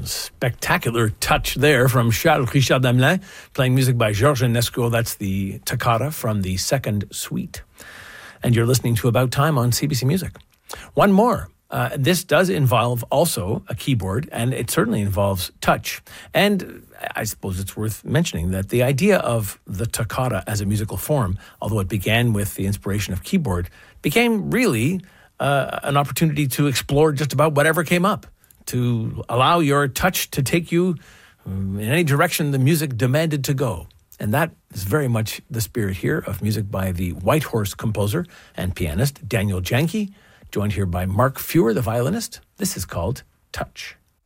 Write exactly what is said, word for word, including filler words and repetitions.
spectacular touch there from Charles Richard Hamelin, playing music by Georges Enesco. That's the toccata from the second suite. And you're listening to About Time on C B C Music. One more. Uh, this does involve also a keyboard, and it certainly involves touch. And I suppose it's worth mentioning that the idea of the toccata as a musical form, although it began with the inspiration of keyboard, became really uh, an opportunity to explore just about whatever came up, to allow your touch to take you in any direction the music demanded to go. And that is very much the spirit here of music by the White Horse composer and pianist Daniel Janke, joined here by Mark Feuer, the violinist. This is called Touch.